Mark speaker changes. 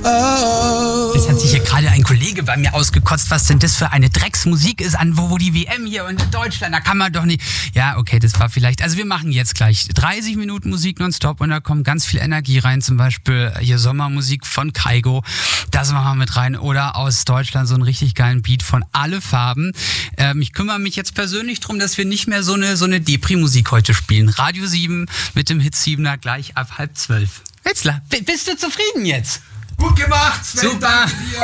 Speaker 1: Jetzt hat sich hier gerade ein Kollege bei mir ausgekotzt, was denn das für eine Drecksmusik ist, wo die WM hier und in Deutschland, da kann man doch nicht... Ja, okay, das war vielleicht... Also wir machen jetzt gleich 30 Minuten Musik nonstop und da kommt ganz viel Energie rein, zum Beispiel hier Sommermusik von Kygo, das machen wir mit rein, oder aus Deutschland so einen richtig geilen Beat von Alle Farben. Ich kümmere mich jetzt persönlich drum, dass wir nicht mehr so eine Depri-Musik heute spielen. Radio 7 mit dem Hit 7er gleich ab 11:30. Wetzlar, bist du zufrieden jetzt?
Speaker 2: Gut gemacht, Sven,
Speaker 1: super.
Speaker 2: danke dir.